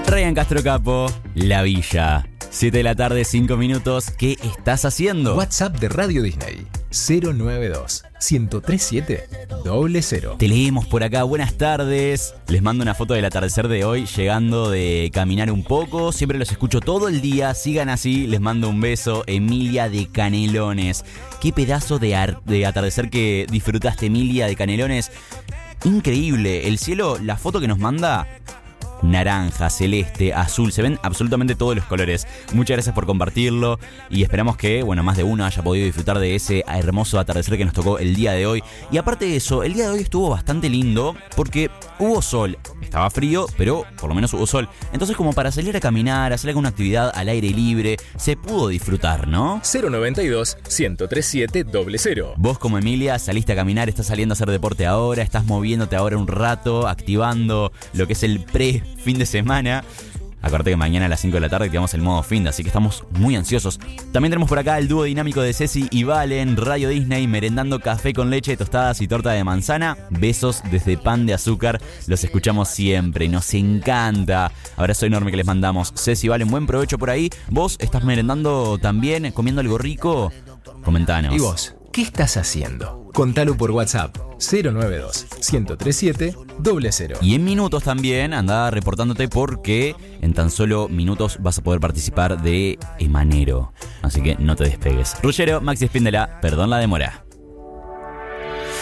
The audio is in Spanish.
Ryan Castro Capo, La Villa. 7 de la tarde, 5 minutos. ¿Qué estás haciendo? WhatsApp de Radio Disney 092-1037-0. Te leemos por acá. Buenas tardes. Les mando una foto del atardecer de hoy, llegando de caminar un poco. Siempre los escucho todo el día. Sigan así. Les mando un beso. Emilia de Canelones. Qué pedazo de atardecer que disfrutaste, Emilia de Canelones. Increíble. El cielo, la foto que nos manda, naranja, celeste, azul, se ven absolutamente todos los colores. Muchas gracias por compartirlo y esperamos que, más de uno haya podido disfrutar de ese hermoso atardecer que nos tocó el día de hoy. Y aparte de eso, el día de hoy estuvo bastante lindo porque hubo sol. Estaba frío, pero por lo menos hubo sol. Entonces, como para salir a caminar, hacer alguna actividad al aire libre, se pudo disfrutar, ¿no? 092-1037-0. Vos, como Emilia, saliste a caminar, estás saliendo a hacer deporte ahora, estás moviéndote ahora un rato, activando lo que es el fin de semana. Acuérdate que mañana a las 5 de la tarde activamos el modo fin, así que estamos muy ansiosos. También tenemos por acá el dúo dinámico de Ceci y Valen, Radio Disney, merendando café con leche, tostadas y torta de manzana. Besos desde Pan de Azúcar, los escuchamos siempre, nos encanta. Abrazo enorme que les mandamos. Ceci y Valen, buen provecho por ahí. ¿Vos estás merendando también, comiendo algo rico? Comentanos. ¿Y vos? ¿Qué estás haciendo? Contalo por WhatsApp 092-1037-0. Y en minutos también anda reportándote porque en tan solo minutos vas a poder participar de Emanero. Así que no te despegues. Ruggero, Maxi Espíndola, perdón la demora.